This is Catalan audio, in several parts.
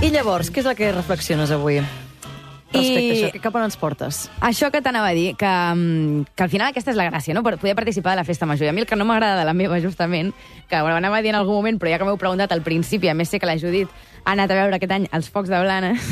I llavors, què és el que reflexiones avui? Respecte a això, cap on ens portes? Això que t'anava a dir, que al final aquesta és la gràcia, no? Per poder participar de la festa major. I a mi el que no m'agrada de la meva, justament, que ho anava a dir en algun moment, però ja que m'heu preguntat al principi, a més sé que la Judit ha anat a veure aquest any els Focs de Blanes,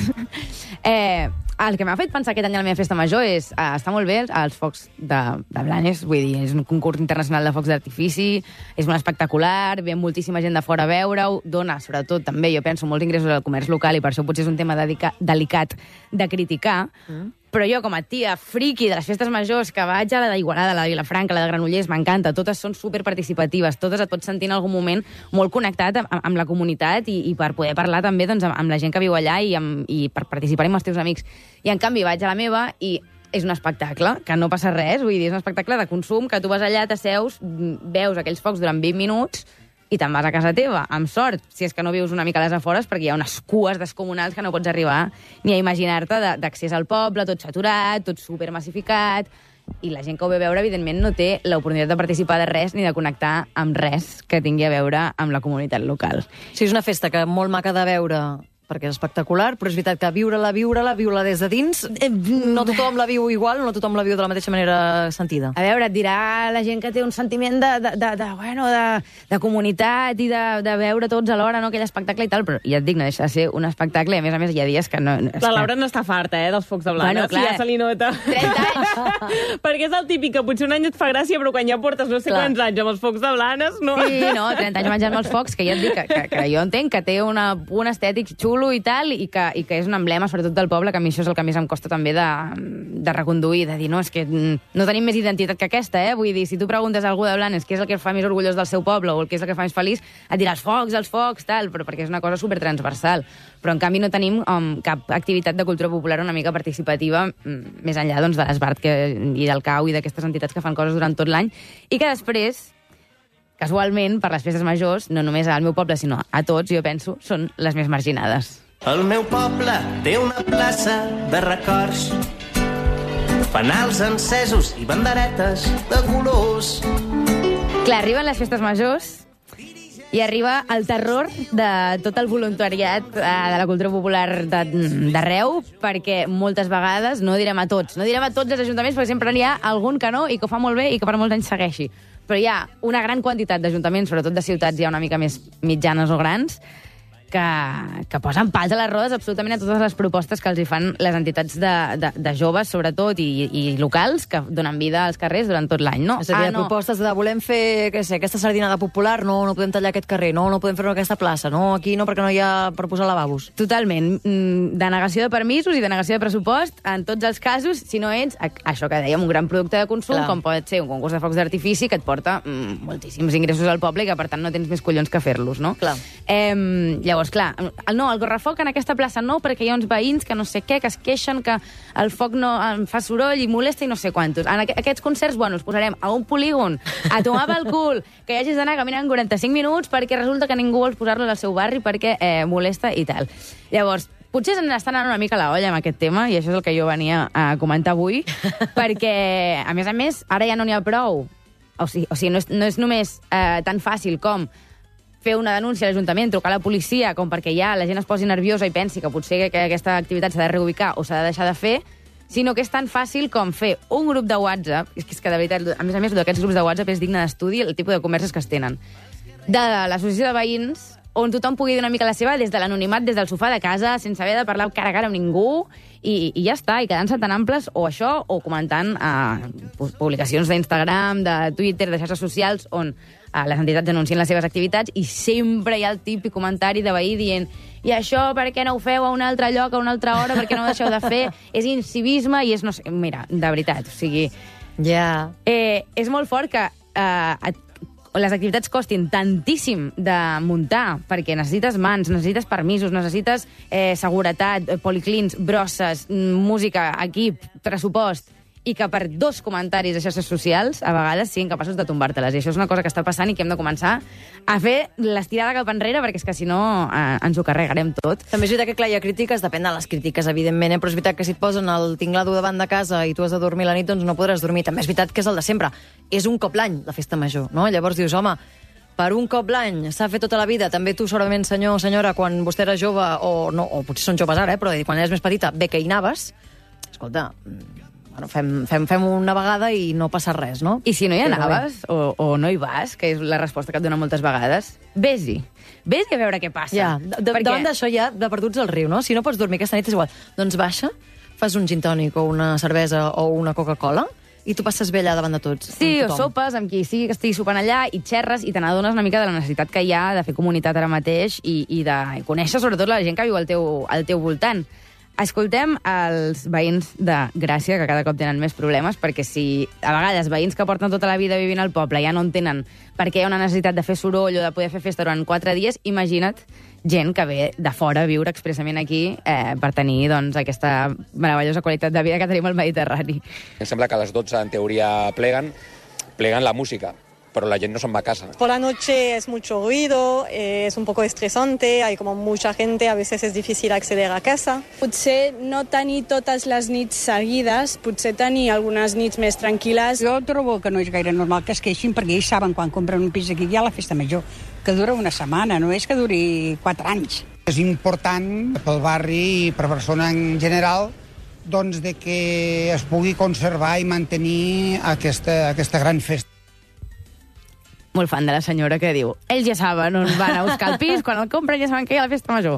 el que m'ha fet pensar aquest any a la meva festa major és, està molt bé els Focs de Blanes, vull dir, és un concurs internacional de focs d'artifici, és molt espectacular, ve moltíssima gent de fora a veure-ho, dona, sobretot, també, jo penso, molts ingressos al comerç local, i per això potser és un tema delicat de criticar, però jo, com a tia friki de les festes majors, que vaig a la d'Igualada, la de Vilafranca, la de Granollers, m'encanta, totes són superparticipatives, totes et pots sentir en algun moment molt connectat amb la comunitat i per poder parlar també doncs, amb la gent que viu allà i per participar amb els teus amics. I en canvi vaig a la meva i és un espectacle, que no passa res, vull dir, és un espectacle de consum, que tu vas allà, t'asseus, veus aquells focs durant 20 minuts i te'n vas a casa teva, amb sort, si és que no vius una mica a les afores, perquè hi ha unes cues descomunals que no pots arribar ni a imaginar-te d'accés al poble, tot saturat, tot supermassificat, i la gent que ho ve a veure, evidentment, no té l'oportunitat de participar de res ni de connectar amb res que tingui a veure amb la comunitat local. Sí, és una festa que molt maca de veure, perquè és espectacular, però és veritat que viure-la des de dins, no tothom la viu igual, no tothom la viu de la mateixa manera sentida. A veure, et dirà la gent que té un sentiment de comunitat i de veure tots alhora, no, aquell espectacle i tal, però ja et dic, no deixa de ser un espectacle, i a més hi ha dies que no... La Laura no està farta, dels Focs de Blanes, bueno, ja se li nota. 30 anys! Perquè és el típic que potser un any et fa gràcia, però quan ja portes no sé quants anys amb els Focs de Blanes, no? Sí, no, 30 anys menjant els focs, que ja et dic que jo entenc que té un estètic xulo i tal, i que és un emblema, sobretot del poble, que a mi això és el que més em costa també de reconduir, de dir, no, és que no tenim més identitat que aquesta, Vull dir, si tu preguntes a algú de Blanes què és el que fa més orgullós del seu poble o el que és el que fa més feliç, et dirà els focs, tal, però perquè és una cosa supertransversal. Però, en canvi, no tenim cap activitat de cultura popular una mica participativa, més enllà doncs, de l'Esbart i del CAU i d'aquestes entitats que fan coses durant tot l'any, i que després, casualment, per les festes majors, no només al meu poble, sinó a tots, jo penso, són les més marginades. El meu poble té una plaça de records, fanals encesos i banderetes de colors. Clar, arriben les festes majors i arriba el terror de tot el voluntariat de la cultura popular d'arreu, perquè moltes vegades, no direm a tots els ajuntaments, perquè sempre n'hi ha algun que no i que ho fa molt bé i que per molts anys segueixi. Però hi ha una gran quantitat d'ajuntaments, sobretot de ciutats ja una mica més mitjanes o grans, que posen pals a les rodes absolutament a totes les propostes que els hi fan les entitats de joves, sobretot, i locals, que donen vida als carrers durant tot l'any, no? És a dir, propostes de volem fer, què sé, aquesta sardinada popular, no podem tallar aquest carrer, no podem fer-ho en aquesta plaça, no, aquí no, perquè no hi ha per posar lavabos. Totalment. Denegació de permisos i denegació de pressupost en tots els casos, si no ets, això que dèiem, un gran producte de consum, com pot ser un concurs de focs d'artifici que et porta moltíssims ingressos al poble i que, per tant, no tens més collons que fer-los, no? Clar. Llavors, clar, no, el correfoc en aquesta plaça no, perquè hi ha uns veïns que no sé què, que es queixen que el foc no fa soroll i molesta i no sé quantos. En aquests concerts, bueno, els posarem a un polígon, a tomar pel cul, que hi hagis d'anar caminant 45 minuts perquè resulta que ningú vol posar-lo al seu barri perquè molesta i tal. Llavors, potser estan anant una mica a la olla amb aquest tema, i això és el que jo venia a comentar avui, perquè, a més, ara ja no n'hi ha prou. O sigui, no és només tan fàcil com fer una denúncia a l'Ajuntament, trucar a la policia, com perquè ja la gent es posi nerviosa i pensi que potser que aquesta activitat s'ha de reubicar o s'ha de deixar de fer, sinó que és tan fàcil com fer un grup de WhatsApp, és que de veritat, a més, d'aquests grups de WhatsApp és digne d'estudi el tipus de converses que es tenen, de l'associació de veïns, on tothom pugui dir una mica la seva des de l'anonimat, des del sofà de casa, sense haver de parlar cara a cara amb ningú, i ja està, i quedant-se tan amples, o això, o comentant publicacions d'Instagram, de Twitter, de xarxes socials, on les entitats denuncien les seves activitats, i sempre hi ha el típic comentari de veí dient i això per què no ho feu a un altre lloc, a una altra hora, per què no ho deixeu de fer? És incivisme i és, no sé, mira, de veritat, o sigui... Ja. És molt fort que les activitats costin tantíssim de muntar, perquè necessites mans, necessites permisos, necessites seguretat, policlins, brosses, música, equip, pressupost, i que per 2 comentaris a xarxes socials a vegades siguin capaços de tombar-te-les. I això és una cosa que està passant i que hem de començar a fer l'estirada cap enrere, perquè és que si no ens ho carregarem tot. També és veritat que, clar, hi ha crítiques, depèn de les crítiques, evidentment, però és veritat que si et posen el tinglado davant de casa i tu has de dormir la nit, doncs no podràs dormir. També és veritat que és el de sempre. És un cop l'any, la festa major, no? Llavors dius, home, per un cop l'any s'ha fet tota la vida, també tu segurament, senyor o senyora, quan vostè era jove, o potser són joves ara, però quan eres més petita, bé que hi anaves, escolta, bueno, fem una vegada i no passa res, no? I si no hi anaves, o no hi vas, que és la resposta que et donen moltes vegades, vés-hi. Vés-hi a veure què passa. Ja, davant d'això ja, de perduts al riu, no? Si no pots dormir aquesta nit és igual. Doncs baixa, fas un gin tònic o una cervesa o una Coca-Cola i tu passes bé allà davant de tots. Sí, o sopes amb qui sigui que estigui sopant allà i xerres i te n'adones una mica de la necessitat que hi ha de fer comunitat ara mateix i de conèixer sobretot la gent que viu al teu voltant. Escoltem els veïns de Gràcia, que cada cop tenen més problemes, perquè si a vegades veïns que porten tota la vida vivint al poble ja no entenen per què hi ha una necessitat de fer soroll o de poder fer festa durant 4 dies, imagina't gent que ve de fora a viure expressament aquí per tenir doncs, aquesta meravellosa qualitat de vida que tenim al Mediterrani. Em sembla que a les 12 en teoria pleguen la música, pero la gente no se'n va a casa. Por la noche es mucho ruido, es un poco estresante, hay como mucha gente, a veces es difícil acceder a casa. Potser no tenir totes les nits seguides, potser tenir algunes nits més tranquil·les. Jo trobo que no és gaire normal que es queixin perquè ells saben quan compren un pis aquí hi ha la festa major, que dura una setmana, no és que duri 4 anys. És important pel barri i per Barcelona en general doncs, de que es pugui conservar i mantenir aquesta gran festa. Molt fan de la senyora que diu ells ja saben on van a buscar el pis, quan el compren ja saben que hi ha la festa major.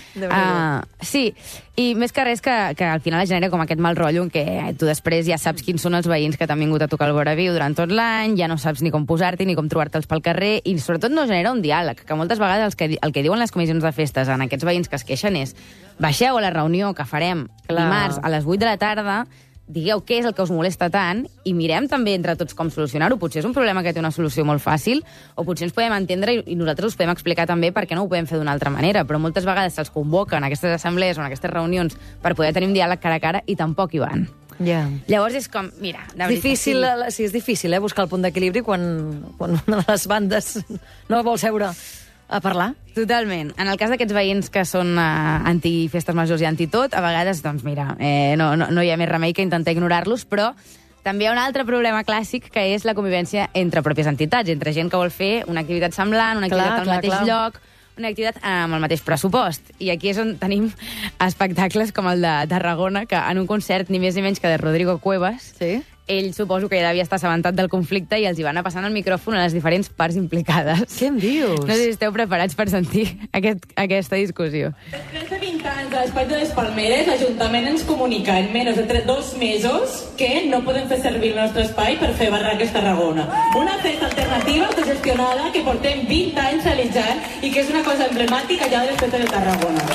Sí, i més que res que al final es genera com aquest mal rotllo en què tu després ja saps quins són els veïns que t'han vingut a tocar el vora viu durant tot l'any, ja no saps ni com posar-t'hi ni com trobar-te'ls pel carrer, i sobretot no genera un diàleg, que moltes vegades el que diuen les comissions de festes en aquests veïns que es queixen és baixeu a la reunió que farem dimarts a les 8 de la tarda, digueu què és el que us molesta tant i mirem també entre tots com solucionar-ho. Potser és un problema que té una solució molt fàcil o potser ens podem entendre i nosaltres us podem explicar també per què no ho podem fer d'una altra manera, però moltes vegades se'ls convoca en aquestes assemblees o en aquestes reunions per poder tenir un diàleg cara a cara i tampoc hi van. Yeah. Llavors és com, mira... Difícil, sí, és difícil buscar el punt d'equilibri quan una de les bandes no vol seure a parlar. Totalment. En el cas d'aquests veïns que són anti-festes majors i anti-tot, a vegades, doncs mira, no hi ha més remei que intentar ignorar-los, però també hi ha un altre problema clàssic, que és la convivència entre pròpies entitats, entre gent que vol fer una activitat semblant, una activitat al mateix lloc, una activitat amb el mateix pressupost. I aquí és on tenim espectacles com el de Tarragona, que en un concert ni més ni menys que de Rodrigo Cuevas, ell suposo que ja devia estar assabentat del conflicte i els hi va anar passant el micròfon a les diferents parts implicades. Què em dius? No sé si esteu preparats per sentir aquesta discussió. Després de 20 anys a l'Espai de les Palmeres, l'Ajuntament ens comunica en menys de 2 mesos que no podem fer servir el nostre espai per fer barraques Tarragona. Una festa alternativa autogestionada que portem 20 anys realitzant i que és una cosa emblemàtica ja de les festes de Tarragona.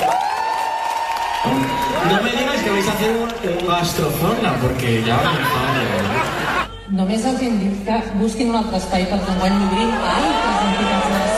No me digas que vais a hacer un gastrozona, porque ya me enfado. Només els hem dit que busquin un altre espai perquè enguany l'obrim a altres entitats de la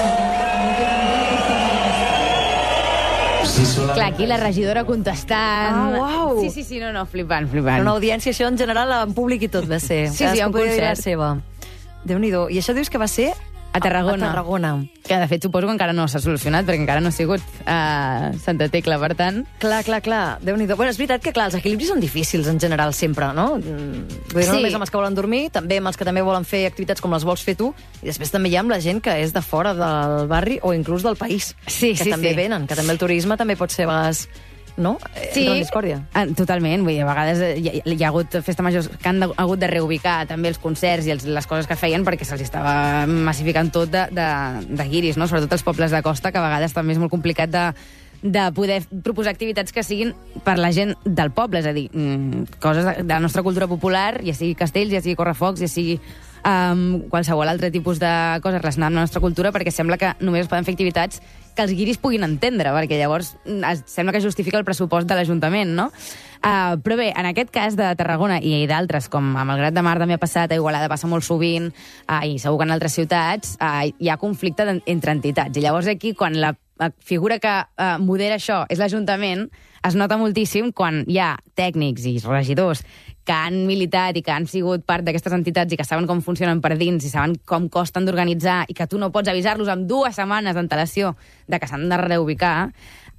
ciutat. Clar, aquí la regidora contestant... Uau! Sí, no, flipant. Una audiència, això en general, en públic i tot va ser. Sí, un concert. Seva. Déu-n'hi-do. I això dius que va ser a Tarragona. A Tarragona. Que, de fet, suposo que encara no s'ha solucionat, perquè encara no ha sigut Santa Tecla, per tant... Clar. Déu-n'hi-do. Bueno, és veritat que, clar, els equilibris són difícils, en general, sempre, no? Vull dir, no només amb els que volen dormir, també amb els que també volen fer activitats com les vols fer tu, i després també hi ha amb la gent que és de fora del barri o inclús del país, que també venen, que també el turisme també pot ser a vegades... no? Sí, la discòrdia. Totalment. Vull dir, a vegades hi ha hagut festes majors que han hagut de reubicar també els concerts i les coses que feien perquè se'ls estava massificant tot de guiris, no? Sobretot els pobles de costa, que a vegades també és molt complicat de poder proposar activitats que siguin per la gent del poble, és a dir, coses de la nostra cultura popular, ja sigui castells, ja sigui correfocs, ja sigui qualsevol altre tipus de coses relacionades amb la nostra cultura, perquè sembla que només es poden fer activitats que els guiris puguin entendre, perquè llavors sembla que justifica el pressupost de l'Ajuntament, no? Però bé, en aquest cas de Tarragona i d'altres, com amb el Grat de Mar també ha passat, a Igualada passa molt sovint, i segur que en altres ciutats hi ha conflicte entre entitats. I llavors aquí, quan la figura que modera això és l'Ajuntament, es nota moltíssim quan hi ha tècnics i regidors que han militat i que han sigut part d'aquestes entitats i que saben com funcionen per dins i saben com costen d'organitzar i que tu no pots avisar-los amb 2 setmanes d'antelació de que s'han de reubicar,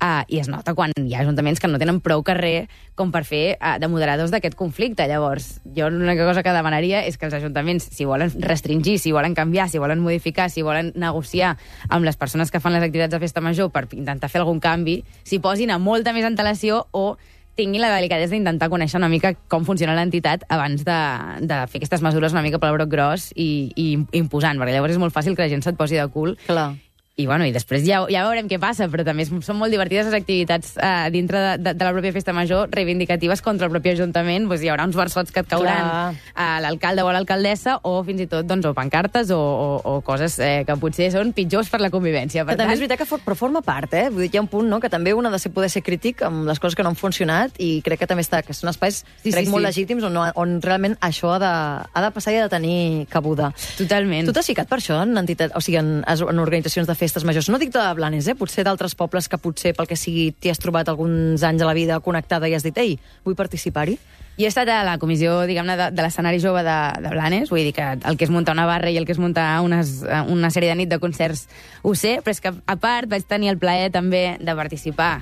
I es nota quan hi ha ajuntaments que no tenen prou carrer com per fer de moderadors d'aquest conflicte. Llavors, jo l'única cosa que demanaria és que els ajuntaments, si volen restringir, si volen canviar, si volen modificar, si volen negociar amb les persones que fan les activitats de festa major per intentar fer algun canvi, s'hi posin a molta més antelació o tinguin la delicadesa d'intentar conèixer una mica com funciona l'entitat abans de fer aquestes mesures una mica pel broc gros i imposant, perquè llavors és molt fàcil que la gent se't posi de cul. Clar. I després ja veurem què passa, però també són molt divertides les activitats dintre de la pròpia festa major, reivindicatives contra el propi Ajuntament. Hi haurà uns versots que et cauran a l'alcalde o a l'alcaldessa, o fins i tot o pancartes o coses que potser són pitjors per la convivència. Que també és veritat que forma part, Vull dir, hi ha un punt que també un ha de poder ser crític amb les coses que no han funcionat, i crec que també que són espais molt legítims on realment això ha de passar i ha de tenir cabuda. Totalment. Tu t'has ficat per això en entitats, o sigui, en organitzacions de festes majors? No dic de Blanes, potser d'altres pobles que potser, pel que sigui, t'hi has trobat alguns anys a la vida connectada i has dit, ei, vull participar-hi? Jo he estat a la comissió, diguem-ne, de l'escenari jove de Blanes, vull dir que el que és muntar una barra i el que és muntar una sèrie de nit de concerts ho sé, però és que, a part, vaig tenir el plaer també de participar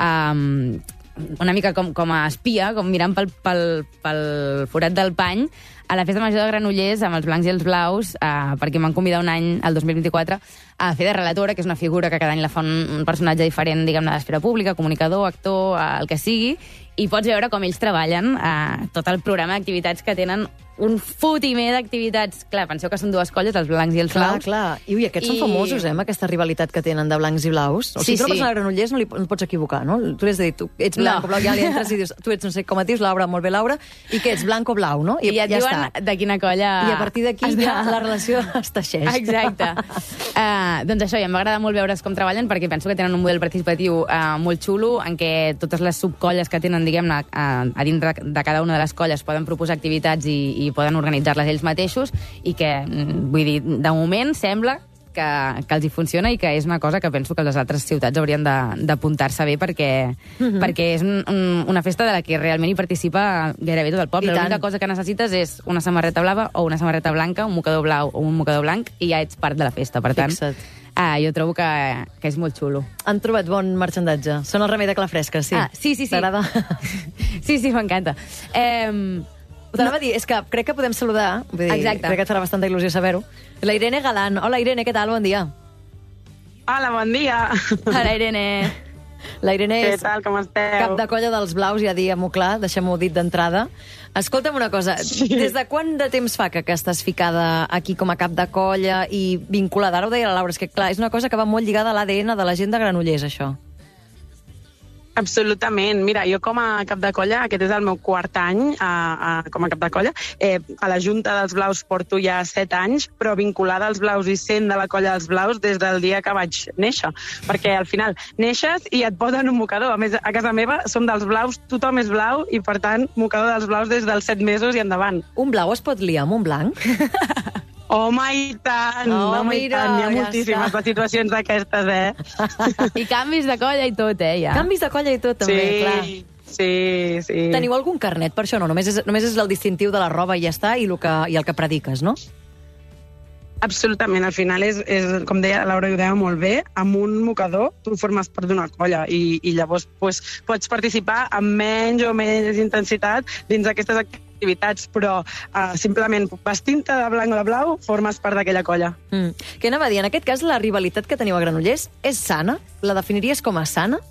una mica com a espia, com mirant pel forat del pany, a la festa major de Granollers, amb els blancs i els blaus, perquè m'han convidat un any, el 2024, a fer de relatora, que és una figura que cada any la fa un personatge diferent, diguem-ne, d'esfera pública, comunicador, actor, el que sigui, i pots veure com ells treballen tot el programa d'activitats que tenen un fotimer d'activitats. Clar, penseu que són dues colles, els blancs i els blaus. Clar. I aquests són famosos, amb aquesta rivalitat que tenen de blancs i blaus. O sigui, tu no vas anar a Granollers, no pots equivocar, no? Tu li has de dir, tu ets blanc o blau, ja li entres i dius, tu ets, no sé com et dius, Laura, molt bé, Laura, i que ets blanc o blau, no? I ja et diuen de quina colla... I a partir d'aquí ja la relació es teixeix. Exacte. Doncs això, i em va agradar molt veure's com treballen, perquè penso que tenen un model participatiu molt xulo, en què totes les subcolles que tenen, diguem-ne, a dins de cada una de les colles poden proposar activitats i poden organitzar-les ells mateixos, i que, vull dir, de moment sembla que els hi funciona, i que és una cosa que penso que les altres ciutats haurien d'apuntar-se bé, perquè és una festa de la que realment hi participa gairebé tot el poble. L'única cosa que necessites és una samarreta blava o una samarreta blanca, un mocador blau o un mocador blanc, i ja ets part de la festa. Per tant, jo trobo que és molt xulo. Han trobat bon marxandatge. Són el remei de Cla Fresca, sí. Sí. T'agrada? Sí, m'encanta. T'anava a dir, és que crec que podem saludar, vull dir, crec que et farà bastanta il·lusió saber-ho, la Irene Galán. Hola, Irene, què tal? Bon dia. Hola, bon dia. Hola, Irene. La Irene és tal, com esteu? Cap de colla dels blaus, ja diguem-ho clar, deixem-ho dit d'entrada. Escolta'm una cosa, des de quant de temps fa que estàs ficada aquí com a cap de colla i vinculada? Ara ho deia la Laura, és que clar, és una cosa que va molt lligada a l'ADN de la gent de Granollers, això. Absolutament. Mira, jo com a cap de colla, aquest és el meu quart any com a cap de colla. A la Junta dels Blaus porto ja 7 anys, però vinculada als blaus i sent de la colla dels blaus des del dia que vaig néixer. Perquè al final neixes i et posen un mocador. A més, a casa meva som dels blaus, tothom és blau, i per tant, mocador dels blaus des dels 7 mesos i endavant. Un blau es pot liar amb un blanc? Home, i tant! Mira, hi ha moltíssimes situacions d'aquestes, I canvis de colla i tot, ja. Canvis de colla i tot, també, clar. Sí. Teniu algun carnet per això, no? Només és el distintiu de la roba i ja està, i el que prediques, no? Absolutament. Al final és com deia Laura, ho deia molt bé, amb un mocador tu formes part d'una colla i llavors pots participar amb menys o més intensitat dins d'aquestes activitats, però simplement vestint-te de blanc o de blau formes part d'aquella colla. Què anava a dir? En aquest cas, la rivalitat que teniu a Granollers és sana? La definiries com a sana?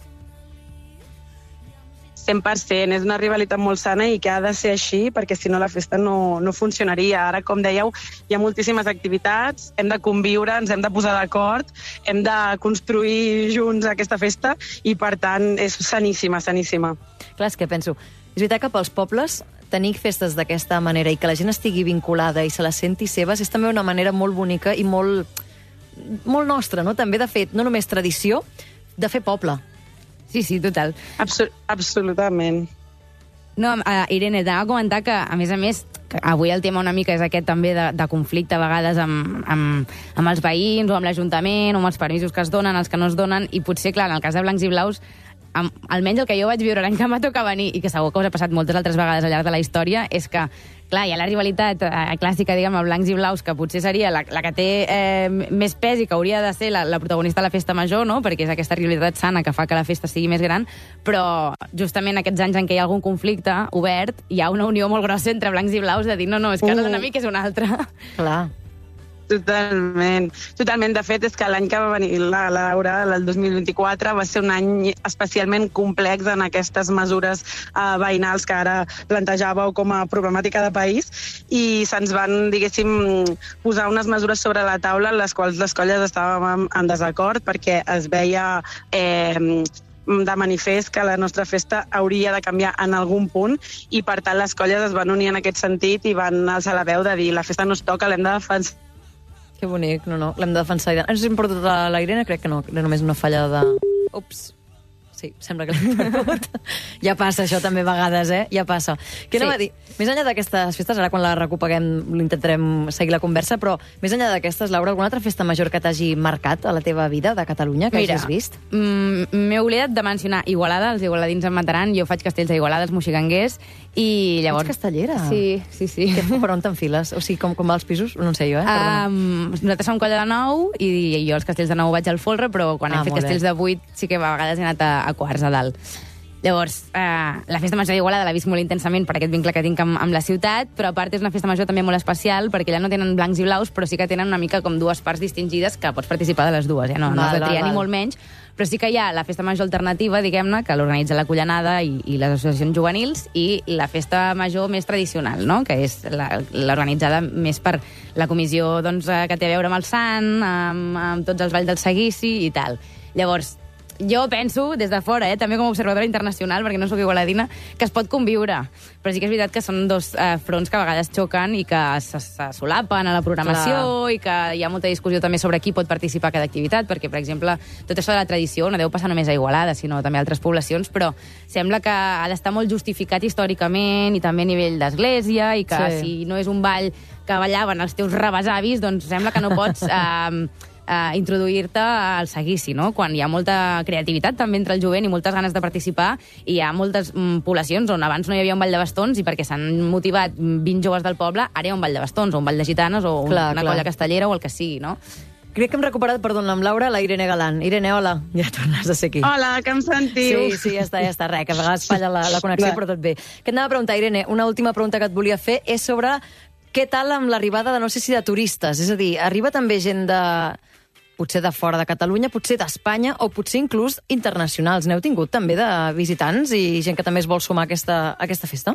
100%, és una rivalitat molt sana i que ha de ser així, perquè si no la festa no funcionaria. Ara, com dèieu, hi ha moltíssimes activitats, hem de conviure, ens hem de posar d'acord, hem de construir junts aquesta festa i, per tant, és saníssima, saníssima. Clar, és que penso, és veritat que pels pobles tenir festes d'aquesta manera i que la gent estigui vinculada i se la senti seves és també una manera molt bonica i molt nostra, no? També de fet, no només tradició, de fer poble. Sí, total. Absolutament. No, Irene, t'anava a comentar que, a més, que avui el tema una mica és aquest també de conflicte a vegades amb els veïns o amb l'Ajuntament o amb els permisos que es donen, els que no es donen, i potser, clar, en el cas de blancs i blaus, almenys el que jo vaig viure l'any que em va tocar venir, i que segur que us ha passat moltes altres vegades al llarg de la història, és que, clar, hi ha la rivalitat clàssica, diguem, blancs i blaus, que potser seria la que té més pes i que hauria de ser la protagonista de la festa major, no?, perquè és aquesta rivalitat sana que fa que la festa sigui més gran, però justament aquests anys en què hi ha algun conflicte obert, hi ha una unió molt grossa entre blancs i blaus de dir, no, és que ara l'enemic és un altre. Clar. Totalment. De fet, és que l'any que va venir la Laura, el 2024, va ser un any especialment complex en aquestes mesures veïnals que ara plantejàveu com a problemàtica de país, i se'ns van, diguéssim, posar unes mesures sobre la taula en les quals les colles estàvem en desacord, perquè es veia de manifest que la nostra festa hauria de canviar en algun punt, i per tant les colles es van unir en aquest sentit i van alçar la veu de dir la festa no es toca, l'hem de defensar. Que bonic, no, l'hem de defensar. Ens hem perdut a la Irene? Crec que no, era només una falla de... Ups. Sí, sembla que l'hem perdut. Ja passa això també a vegades, Ja passa. Què anava a dir? Més enllà d'aquestes festes, ara quan la recuperem intentarem seguir la conversa, però més enllà d'aquestes, Laura, alguna altra festa major que t'hagi marcat a la teva vida de Catalunya, que hagis vist? M'he oblidat de mencionar Igualada, els igualadins em mataran, jo faig castells a Igualada, els moxiganguers, i llavors... Ets castellera? Sí. Per on t'enfiles? O sigui, com va als pisos? No en sé jo, Nosaltres som colla de 9, i jo als castells de 9 vaig al folre, però quan hem fet castells de 8 sí que a vegades he anat a quarts a dalt. Llavors, la festa major d'Igualada l'he vist molt intensament per aquest vincle que tinc amb la ciutat, però a part és una festa major també molt especial, perquè allà no tenen blancs i blaus, però sí que tenen una mica com dues parts distingides que pots participar de les dues, no has de triar ni molt menys, però sí que hi ha la festa major alternativa, diguem-ne, que l'organitza la Collanada i les associacions juvenils, i la festa major més tradicional, no?, que és l'organitzada més per la comissió que té a veure amb el Sant, amb tots els balls del seguici i tal. Llavors, jo penso, des de fora, també com a observadora internacional, perquè no sóc igualadina, que es pot conviure. Però sí que és veritat que són dos fronts que a vegades xoquen i que se solapen a la programació. Clar. I que hi ha molta discussió també sobre qui pot participar a cada activitat, perquè, per exemple, tot això de la tradició no deu passar només a Igualada, sinó també a altres poblacions, però sembla que ha d'estar molt justificat històricament i també a nivell d'església, i que si no és un ball que ballaven els teus rebesavis, doncs sembla que no pots... introduir-te al seguici, no? Quan hi ha molta creativitat també entre el jovent i moltes ganes de participar, i hi ha moltes poblacions on abans no hi havia un ball de bastons i perquè s'han motivat 20 joves del poble, ara hi ha un ball de bastons o un ball de gitanes o una colla castellera o el que sigui, no? Crec que hem recuperat, perdona, amb Laura, la Irene Galán. Irene, hola, ja tornes a ser aquí. Hola, que em sentiu? Sí, ja està, res, que a vegades falla la connexió, però tot bé. Què et anava a preguntar, Irene? Una última pregunta que et volia fer és sobre què tal amb l'arribada de, no sé si de turistes, és a dir, arriba també gent potser de fora de Catalunya, potser d'Espanya o potser inclús internacionals. N'heu tingut també de visitants i gent que també es vol sumar a aquesta festa?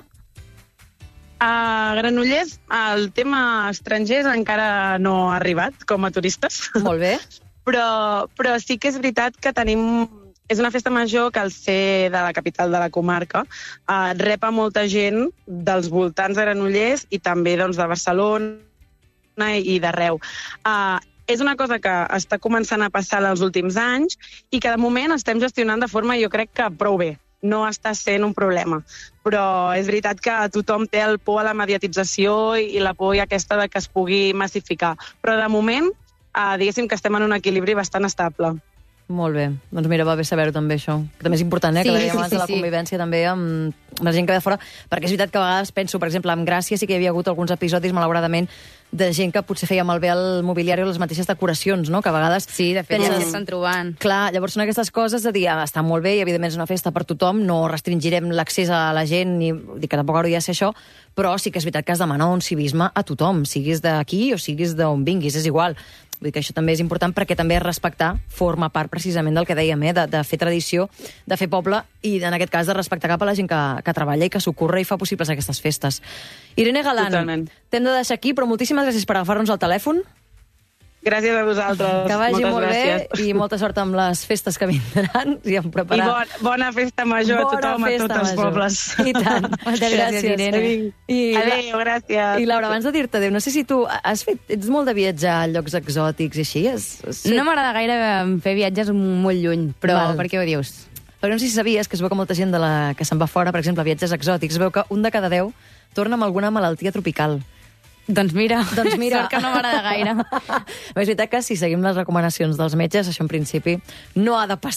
A Granollers el tema estrangers encara no ha arribat com a turistes. Molt bé. Però sí que és veritat que tenim... És una festa major que, al ser de la capital de la comarca, rep a molta gent dels voltants de Granollers i també de Barcelona i d'arreu. És una cosa que està començant a passar els últims anys i que de moment estem gestionant de forma, jo crec que prou bé. No està sent un problema. Però és veritat que tothom té el por a la mediatització i la por aquesta de que es pugui massificar. Però de moment, diguéssim que estem en un equilibri bastant estable. Molt bé. Doncs mira, va bé saber-ho també, això. Que també és important, que dèiem abans de la convivència també amb la gent que ve de fora, perquè és veritat que a vegades penso, per exemple, amb Gràcia sí que hi havia hagut alguns episodis, malauradament, de gent que potser feia malbé el mobiliari o les mateixes decoracions, no?, que a vegades... Sí, de fet, ja s'estan trobant. Clar, llavors són aquestes coses de dir, està molt bé i evidentment és una festa per tothom, no restringirem l'accés a la gent, ni dir que tampoc hauria de ser això, però sí que és veritat que has de demanar un civisme a tothom, siguis d'aquí o siguis d'on vinguis, és igual. Vull dir que això també és important perquè també respectar forma part precisament del que dèiem, de fer tradició, de fer poble i, en aquest cas, de respectar cap a la gent que treballa i que s'ocorre i fa possibles aquestes festes. Irene Galán, t'hem de deixar aquí, però moltíssimes gràcies per agafar-nos el telèfon. Gràcies a vosaltres. Que vagi molt bé i molta sort amb les festes que vindran. I bona festa major a tothom, a tots els pobles. I tant. Moltes gràcies, Irene. Adéu, gràcies. I Laura, abans de dir-te adéu, no sé si tu ets molt de viatjar a llocs exòtics i així? No m'agrada gaire fer viatges molt lluny, però per què ho dius? Perquè no sé si sabies que es veu que molta gent que se'n va fora, per exemple, a viatges exòtics, es veu que un de cada 10 torna amb alguna malaltia tropical. Doncs mira, sort que no m'agrada gaire. És veritat que si seguim les recomanacions dels metges, això en principi no ha de passar.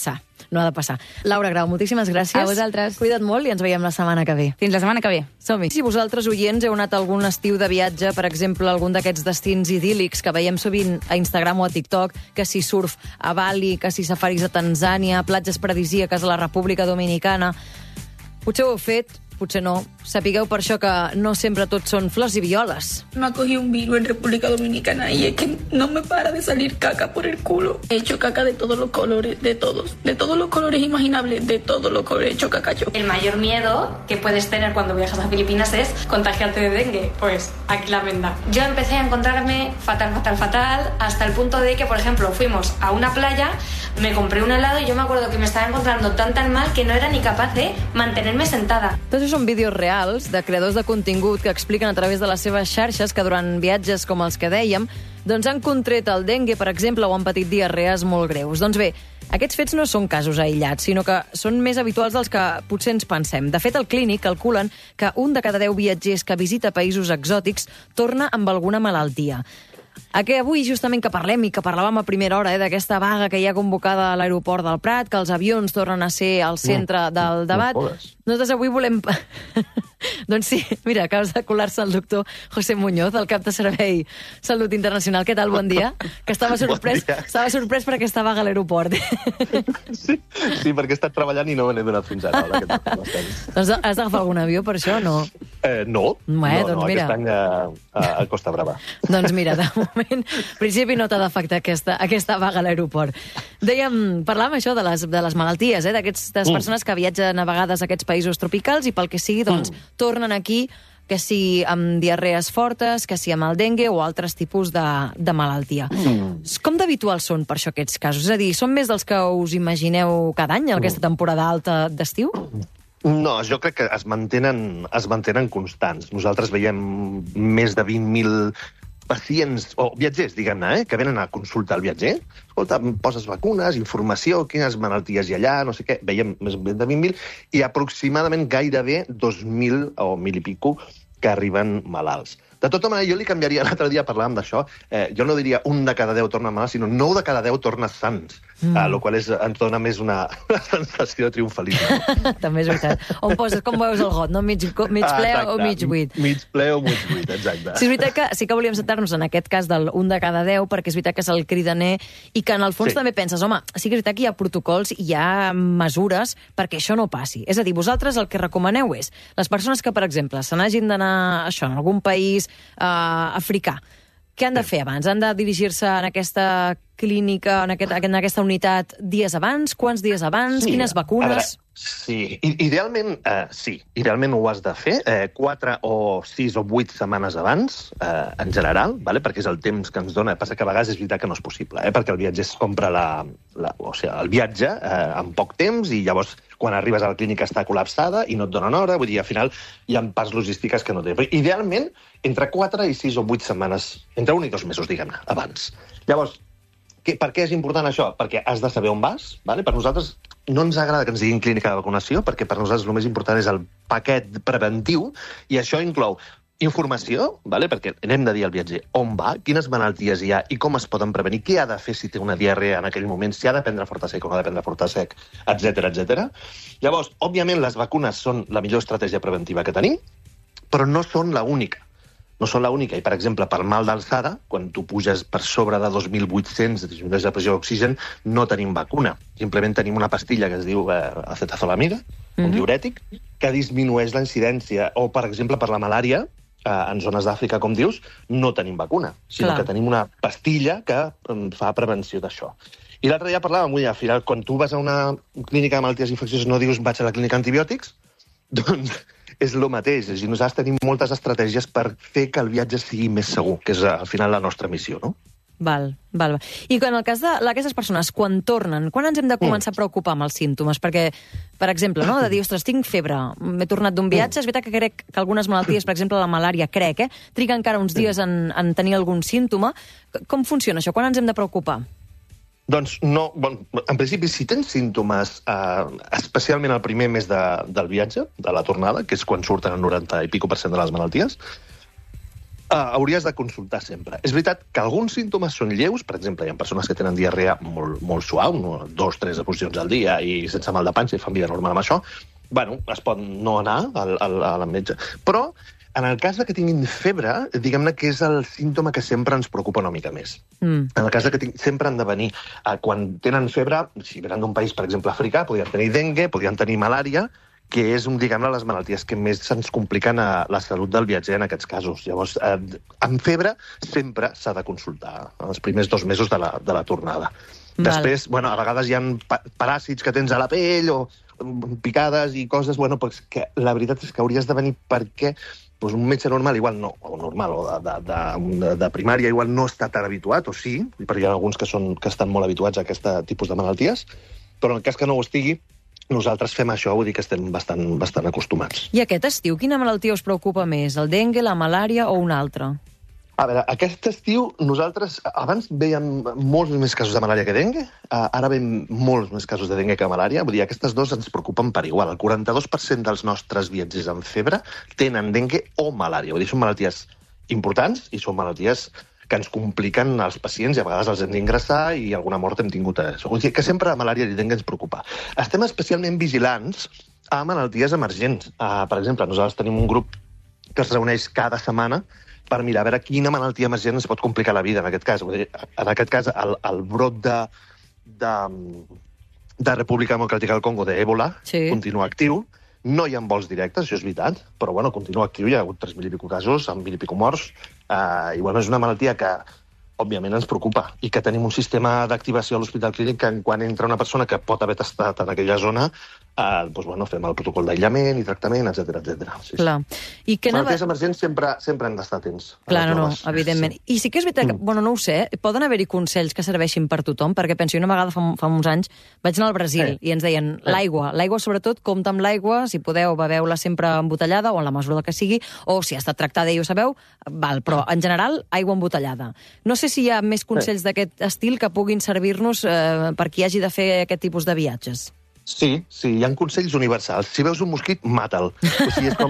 no ha de passar. Laura Grau, moltíssimes gràcies. A vosaltres. Cuida't molt i ens veiem la setmana que ve. Fins la setmana que ve. Som-hi. Si vosaltres, oients, heu anat a algun estiu de viatge, per exemple, algun d'aquests destins idíl·lics que veiem sovint a Instagram o a TikTok, que si surf a Bali, que si safaris a Tanzània, platges paradisíaques a la República Dominicana, potser ho heu fet, potser no. Sapigueu per això que no sempre tot són flors i violes. Me ha cogido un virus en República Dominicana y es que no me para de salir caca por el culo. He hecho caca de todos los colores, de todos los colores imaginables, de todos los colores he hecho caca yo. El mayor miedo que puedes tener cuando viajas a Filipinas es contagiarte de dengue. Pues aquí la venda. Yo empecé a encontrarme fatal, hasta el punto de que, por ejemplo, fuimos a una playa, me compré un helado y yo me acuerdo que me estaba encontrando tan mal que no era ni capaz de mantenerme sentada. Tots són vídeos reals de creadors de contingut que expliquen a través de les seves xarxes que durant viatges com els que dèiem doncs han contret el dengue, per exemple, o han patit diarrees molt greus. Doncs bé, aquests fets no són casos aïllats, sinó que són més habituals dels que potser ens pensem. De fet, al Clínic calculen que 1 de cada 10 viatgers que visita països exòtics torna amb alguna malaltia. Que avui, justament, que parlem i que parlàvem a primera hora d'aquesta vaga que hi ha convocada a l'aeroport del Prat, que els avions tornen a ser al centre del debat. Nosaltres avui volem... Doncs sí, mira, acabes de colar-se el doctor José Muñoz, el cap de Servei Salut Internacional. Què tal? Bon dia. Que estava sorprès per aquesta vaga a l'aeroport. Sí, perquè he estat treballant i no me n'he donat fins ara. Doncs has d'agafar algun avió per això, no? No, doncs mira. Aquest any a Costa Brava. Doncs mira, de moment, en principi no t'ha d'afectar aquesta vaga a l'aeroport. Parlàvem això de les malalties, d'aquestes persones que viatgen a vegades a aquests països tropicals i pel que sigui, doncs, tornen aquí, que si amb diarrees fortes, que si amb el dengue o altres tipus de malaltia. Com d'habituals són per això aquests casos? És a dir, són més dels que us imagineu cada any, aquesta temporada alta d'estiu? No, jo crec que es mantenen constants. Nosaltres veiem més de 20.000 pacients, o viatgers, diguem-ne, que venen a consultar el viatger. Escolta, poses vacunes, informació, quines malalties hi ha allà, no sé què. Veiem més de 20.000 i aproximadament gairebé 2.000 o 1.000 i pico que arriben malalts. De tota manera, jo li canviaria, l'altre dia parlàvem d'això, jo no diria 1 de cada 10 torna malalt, sinó 9 de cada 10 torna sans, el qual ens dona més una sensació de triomfalisme. També és veritat. Com veus el got, no? Mig ple o mig buit. Mig ple o mig buit, exacte. Sí, és veritat que sí que volíem centrar-nos en aquest cas del 1 de cada 10, perquè és veritat que és el cridaner i que en el fons també penses, home, sí que és veritat que hi ha protocols i hi ha mesures perquè això no passi. És a dir, vosaltres el que recomaneu és les persones que, per exemple, se n'hagin d'anar això en algun país africà. Què han de fer abans? Han de dirigir-se en aquesta clínica, en aquesta unitat dies abans? Quants dies abans? Quines vacunes? Sí, idealment sí. Idealment ho has de fer 4 o 6 o 8 setmanes abans, en general, perquè és el temps que ens dona. Passa que a vegades és veritat que no és possible, perquè el viatger es compra el viatge en poc temps i llavors quan arribes a la clínica està col·lapsada i no et donen hora, vull dir, al final hi ha parts logístiques que no té. Però idealment, entre 4 i 6 o 8 setmanes, entre 1 i 2 mesos, diguem-ne, abans. Llavors, per què és important això? Perquè has de saber on vas. Per nosaltres no ens agrada que ens diguin clínica de vacunació, perquè per nosaltres el més important és el paquet preventiu, i això inclou informació, perquè hem de dir al viatger on va, quines malalties hi ha i com es poden prevenir, què ha de fer si té una diarrea en aquell moment, si ha de prendre Fortasec o no ha de prendre Fortasec, etc. Llavors, òbviament, les vacunes són la millor estratègia preventiva que tenim, però no són l'única. No són l'única, i per exemple, pel mal d'alçada, quan tu puges per sobre de 2.800 de pressió d'oxigen, no tenim vacuna. Simplement tenim una pastilla que es diu acetazolamida, un diürètic, que disminueix la incidència. O, per exemple, per la malària, en zones d'Àfrica, com dius, no tenim vacuna, sinó que tenim una pastilla que fa prevenció d'això. I l'altre dia parlàvem, al final, quan tu vas a una clínica de malalties infeccioses no dius vaig a la clínica antibiòtics, doncs és el mateix. Nosaltres tenim moltes estratègies per fer que el viatge sigui més segur, que és al final la nostra missió, no? Val. I en el cas d'aquestes persones, quan tornen, quan ens hem de començar a preocupar amb els símptomes? Perquè, per exemple, de dir, ostres, tinc febre, m'he tornat d'un viatge, és veritat que crec que algunes malalties, per exemple, la malària, triga encara uns dies en tenir algun símptoma. Com funciona això? Quan ens hem de preocupar? Doncs no, en principi, si tens símptomes, especialment el primer mes del viatge, de la tornada, que és quan surten el 90% i pico de les malalties, hauries de consultar sempre. És veritat que alguns símptomes són lleus, per exemple, hi ha persones que tenen diarrea molt suau, 2-3 eposicions al dia i sense mal de panxa i fan vida normal amb això, bueno, es pot no anar al metge. Però, en el cas que tinguin febre, diguem-ne que és el símptoma que sempre ens preocupa una mica més. En el cas que sempre han de venir, quan tenen febre, si venen d'un país, per exemple, africà, podrien tenir dengue, podrien tenir malària, que és, diguem-ne, les malalties que més se'ns compliquen a la salut del viatger en aquests casos. Llavors, amb febre sempre s'ha de consultar els primers 2 mesos de la tornada. Després, bueno, a vegades hi ha paràsits que tens a la pell o picades i coses, bueno, pues que la veritat és que hauries de venir perquè pues un metge normal igual no, o normal, o de primària igual no està tan habituat, o sí, perquè hi ha alguns que estan molt habituats a aquest tipus de malalties, però en el cas que no ho estigui, nosaltres fem això, vull dir que estem bastant acostumats. I aquest estiu, quina malaltia us preocupa més? El dengue, la malària o una altra? A veure, aquest estiu nosaltres abans veiem molts més casos de malària que dengue, ara veiem molts més casos de dengue que malària, vull dir, aquestes dues ens preocupen per igual. El 42% dels nostres viatgers amb febre tenen dengue o malària, vull dir, són malalties importants i són malalties que ens compliquen els pacients i a vegades els hem d'ingressar i alguna mort hem tingut a això. Vull dir que sempre la malària i dengue ens preocupa. Estem especialment vigilants a malalties emergents. Per exemple, nosaltres tenim un grup que es reuneix cada setmana per mirar a veure quina malaltia emergent ens pot complicar la vida, en aquest cas. Vull dir, en aquest cas, el brot de República Democràtica del Congo d'Ebola continua actiu. No hi ha vols directes, això és veritat, però bueno, continua actiu, hi ha hagut 3.000 i pico casos, amb 1.000 i pico morts, i bueno, és una malaltia que, òbviament, ens preocupa, i que tenim un sistema d'activació a l'Hospital Clínic que quan entra una persona que pot haver estat en aquella zona, doncs, bueno, fem el protocol d'aïllament i tractament, etc. Sí. Clar. I què malalties emergents sempre hem d'estar atents. Clar, no, evidentment. Sí. I sí que és veritat que, bueno, no ho sé, poden haver-hi consells que serveixin per tothom, perquè penso, jo una vegada fa uns anys vaig anar al Brasil i ens deien l'aigua sobretot, compta amb l'aigua, si podeu, beveu-la sempre embotellada o en la mesura que sigui, o si ha estat tractada i ho sabeu, val, però en general, aigua embotellada. No sé si hi ha més consells d'aquest estil que puguin servir-nos per qui hagi de fer aquest tipus de viatges. Sí, hi ha consells universals. Si veus un mosquit, mata'l. O sigui, és com...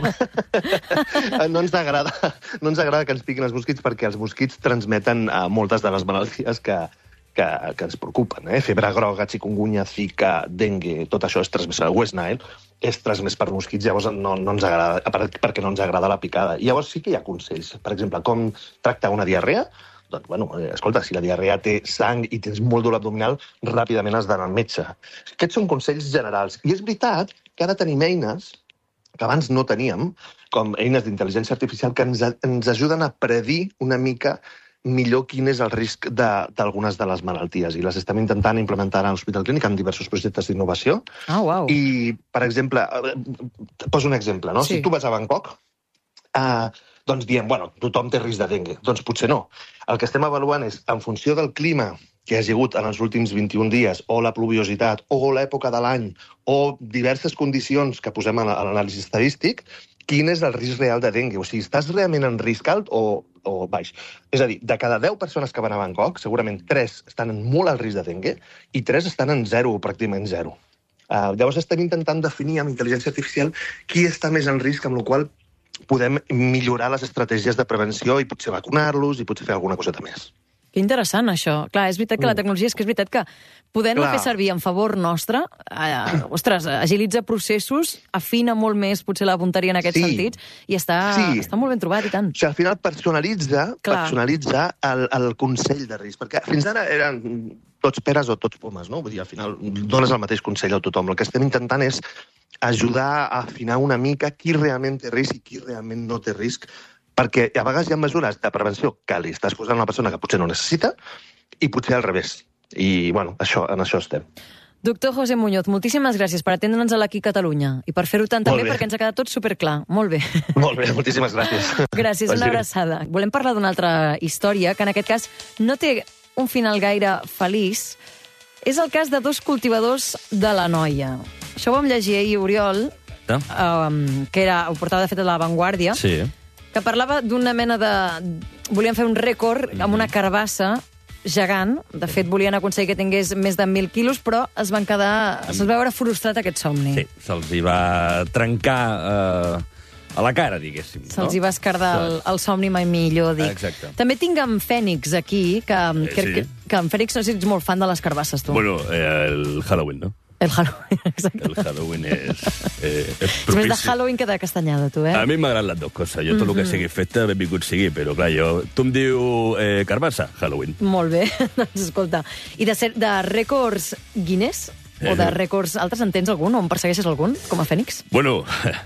no ens agrada que ens piquin els mosquits perquè els mosquits transmeten moltes de les malalties que ens preocupen. Febre groga, chikungunya, zika, dengue, tot això és transmès. El West Nile és transmès per mosquits, llavors no ens agrada, perquè no ens agrada la picada. Llavors sí que hi ha consells. Per exemple, com tractar una diarrea? Doncs, bueno, escolta, si la diarrea té sang i tens molt dolor abdominal, ràpidament has d'anar al metge. Aquests són consells generals. I és veritat que ara tenim eines que abans no teníem, com eines d'intel·ligència artificial que ens ajuden a predir una mica millor quin és el risc d'algunes de les malalties. I les estem intentant implementar a l'Hospital Clínic en diversos projectes d'innovació. Uau. I, per exemple, poso un exemple, no? Sí. Si tu vas a Bangkok, doncs diem, bueno, tothom té risc de dengue. Doncs potser no. El que estem avaluant és, en funció del clima que ha sigut en els últims 21 dies, o la pluviositat, o l'època de l'any, o diverses condicions que posem a l'anàlisi estadístic, quin és el risc real de dengue. O sigui, estàs realment en risc alt o baix. És a dir, de cada 10 persones que van a Bangkok, segurament 3 estan en molt alt risc de dengue i 3 estan en 0, o pràcticament 0. Llavors estem intentant definir amb intel·ligència artificial qui està més en risc, amb la qual podem millorar les estratègies de prevenció i potser vacunar-los i potser fer alguna coseta més. Que interessant, això. Clar, és veritat que la tecnologia és veritat que podent-la fer servir en favor nostre, agilitza processos, afina molt més potser la punteria en aquests sentits, i està molt ben trobat, i tant. O sigui, al final personalitza el consell de risc, perquè fins ara eren tots peres o tots pomes, no? Vull dir, al final dones el mateix consell a tothom. El que estem intentant és ajudar a afinar una mica qui realment té risc i qui realment no té risc, perquè a vegades hi ha mesures de prevenció que li estàs posant a una persona que potser no necessita i potser al revés. I, bueno, en això estem. Doctor José Muñoz, moltíssimes gràcies per atendre'ns aquí a Catalunya i per fer-ho tant també, perquè ens ha quedat tot superclar. Molt bé. Molt bé, moltíssimes gràcies. Gràcies, una abraçada. Volem parlar d'una altra història, que en aquest cas no té un final gaire feliç. És el cas de 2 cultivadors de l'Anoia. Això ho vam llegir ahir, Oriol, que ho portava de fet a La Vanguardia, que parlava d'una mena de... Volien fer un rècord amb una carbassa gegant. De fet, volien aconseguir que tingués més de 1.000 quilos, però es van veure frustrat aquest somni. Sí, se'ls hi va trencar a la cara, diguéssim. Se'ls hi va escardar el somni mai millor, dic. Exacte. També tinc en Fènix aquí, que en Fènix no sé si ets molt fan de les carbasses, tu. Bueno, el Halloween, ¿no? El Halloween, exacte. El Halloween és És propici. més de Halloween que de castanyada, tu, eh? A mi m'agraden les dues coses. Jo tot el que sigui festa, benvingut sigui, però clar, tu em diu carbassa, Halloween. Molt bé, doncs escolta. I de rècords Guinness? O de rècords altres, en tens algun? O en persegueixes algun, com a Fènix? Bueno,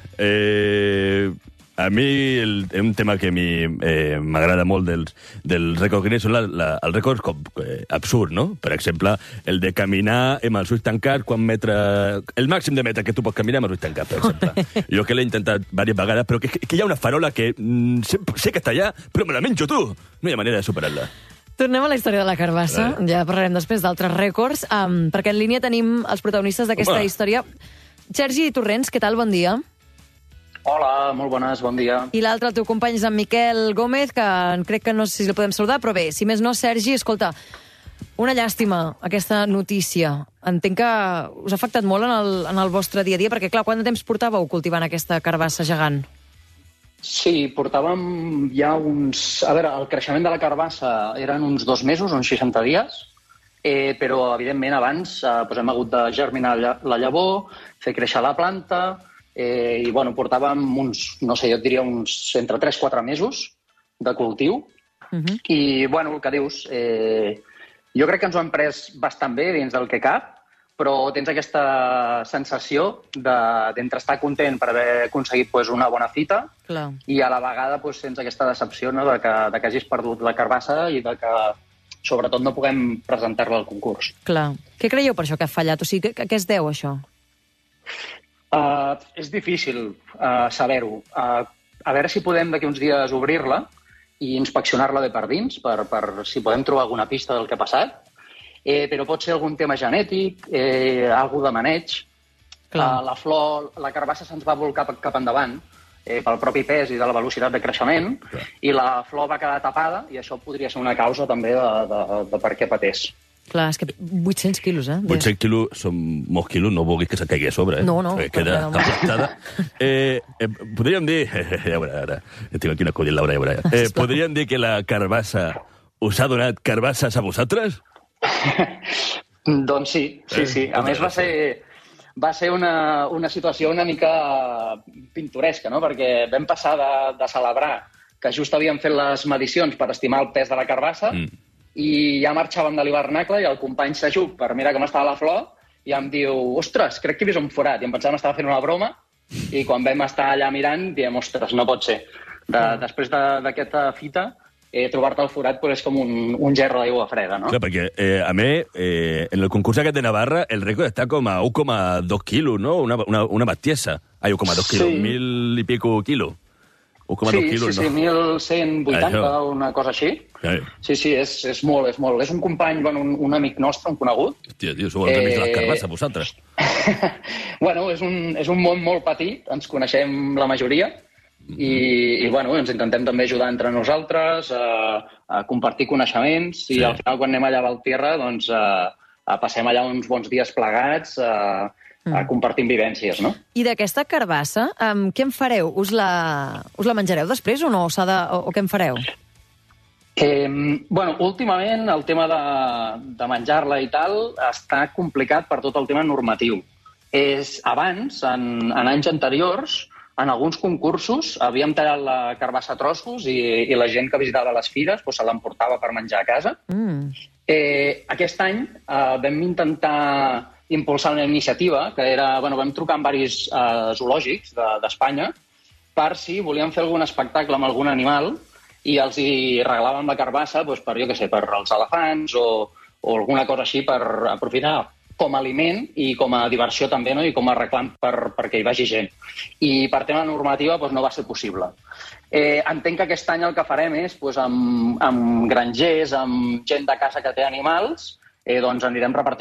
a mi un tema que a mi m'agrada molt dels rècords Guinness són els rècords absurds, no? Per exemple, el de caminar amb els ulls tancats, el màxim de metre que tu pots caminar amb els ulls tancats, per exemple. Jo que l'he intentat diverses vegades, però que hi ha una farola que sé que està allà, però me la menjo tu. No hi ha manera de superar-la. Tornem a la història de la carbassa. Ja parlarem després d'altres rècords, perquè en línia tenim els protagonistes d'aquesta història. Sergi Torrents, què tal? Bon dia. Hola, molt bones, bon dia. I l'altre, el teu company, és en Miquel Gómez, que crec que no sé si el podem saludar, però bé, si més no, Sergi, escolta, una llàstima, aquesta notícia. Entenc que us ha afectat molt en el vostre dia a dia, perquè, clar, quant de temps portàveu cultivant aquesta carbassa gegant? Sí, portàvem ja uns... A veure, el creixement de la carbassa eren uns 2 mesos, uns 60 dies, però, evidentment, abans hem hagut de germinar la llavor, fer créixer la planta, i, bueno, portàvem uns, no sé, jo et diria uns entre 3-4 mesos de cultiu, i, bueno, el que dius, jo crec que ens ho hem pres bastant bé dins del que cap, però tens aquesta sensació d'entre estar content per haver aconseguit una bona fita i a la vegada tens aquesta decepció de que hagis perdut la carbassa i de que, sobretot, no puguem presentar-la al concurs. Clar. Què creieu per això que ha fallat? O sigui, a què es deu, això? És difícil saber-ho. A veure si podem d'aquí uns dies obrir-la i inspeccionar-la bé per dins, per si podem trobar alguna pista del que ha passat. Però pot ser algun tema genètic, alguna de maneig. La flor, la carbassa se'ns va volcar cap endavant pel propi pes i de la velocitat de creixement, i la flor va quedar tapada, i això podria ser una causa també de per què patés. Clar, és que 800 quilos, 800 quilos són molts quilos, no vulguis que se caigui a sobre, No. Queda aplastada. Podríem dir... Ja veurà, ara. Tinc aquí una acudit, Laura, ja veurà. Podríem dir que la carbassa us ha donat carbasses a vosaltres? Doncs sí. A més, va ser una situació una mica pintoresca, no? Perquè vam passar de celebrar que just havíem fet les medicions per estimar el pes de la carbassa i ja marxàvem de l'hivernacle i el company s'ajup per mirar com estava la flor i em diu, ostres, crec que he vist un forat. I em pensàvem que estava fent una broma i quan vam estar allà mirant diem, ostres, no pot ser. Després d'aquesta fita, trobar-te el forat és com un gerro d'aigua freda, no? Clar, perquè, a més, en el concurs aquest de Navarra, el rècord està com a 1,2 quilos, no? Una bestiesa. Ai, 1,2 quilos, 1.000 i pico quilos. 1,2 quilos, no? Sí, 1.180, una cosa així. Sí, és molt. És un company, un amic nostre, un conegut. Hòstia, tio, sou els amics de les carbasses, vosaltres. Bueno, és un món molt petit, ens coneixem la majoria, i ens intentem també ajudar entre nosaltres, a compartir coneixements, i al final, quan anem allà a Valtierra, doncs passem allà uns bons dies plegats, compartint vivències, no? I d'aquesta carbassa, què en fareu? Us la menjareu després o no? O què en fareu? Últimament, el tema de menjar-la i tal està complicat per tot el tema normatiu. Abans, en anys anteriors, en alguns concursos havíem tallat la carbassa a trossos i la gent que visitava les fires se l'emportava per menjar a casa. Aquest any vam intentar impulsar una iniciativa que era... Vam trucar amb diversos zoològics d'Espanya per si volien fer algun espectacle amb algun animal i els hi regalàvem la carbassa per, jo què sé, per als elefants o alguna cosa així per aprofitar com a aliment i com a diversió també, no? I com a reclam perquè hi vagi gent. I per tema normativa no va ser possible. Entenc que aquest any el que farem és, amb grangers, amb gent de casa que té animals, doncs anirem repartint